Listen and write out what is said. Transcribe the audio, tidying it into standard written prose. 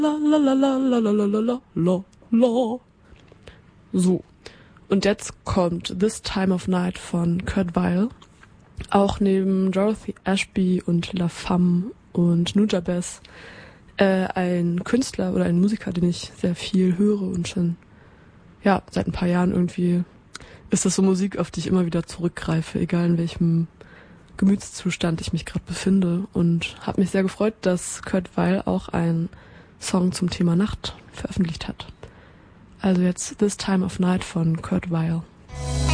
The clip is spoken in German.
la la la la la la la la la la. So. Und jetzt kommt This Time of Night von Kurt Weill. Auch neben Dorothy Ashby und La Femme und Nujabes ein Künstler oder ein Musiker, den ich sehr viel höre und schon seit ein paar Jahren irgendwie ist das so Musik, auf die ich immer wieder zurückgreife, egal in welchem Gemütszustand ich mich gerade befinde. Und habe mich sehr gefreut, dass Kurt Weill auch einen Song zum Thema Nacht veröffentlicht hat. Also jetzt This Time of Night von Kurt Weill.